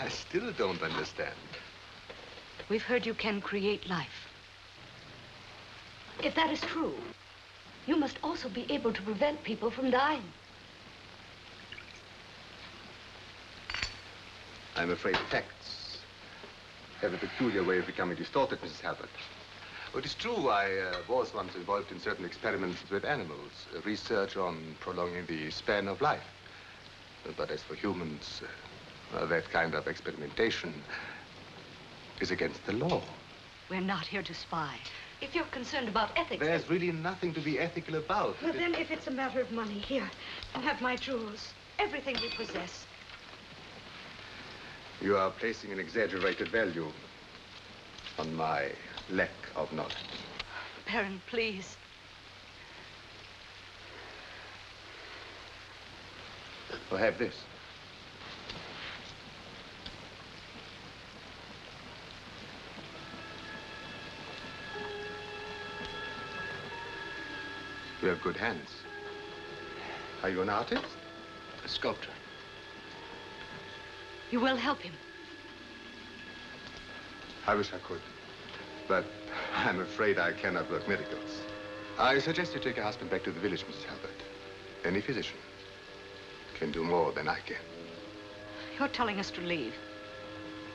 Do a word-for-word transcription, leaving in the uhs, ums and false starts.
I still don't understand. We've heard you can create life. If that is true, you must also be able to prevent people from dying. I'm afraid facts have a peculiar way of becoming distorted, Missus Halbert. It is true I uh, was once involved in certain experiments with animals, uh, research on prolonging the span of life. Uh, but as for humans, uh, uh, that kind of experimentation is against the law. We're not here to spy. If you're concerned about ethics... There's then... really nothing to be ethical about. Well, then, if it's a matter of money, here, you have my jewels, everything we possess. You are placing an exaggerated value on my lack of knowledge. Baron, please. Well, have this. You have good hands. Are you an artist? A sculptor. You will help him. I wish I could. But I'm afraid I cannot work miracles. I suggest you take your husband back to the village, Missus Halbert. Any physician can do more than I can. You're telling us to leave.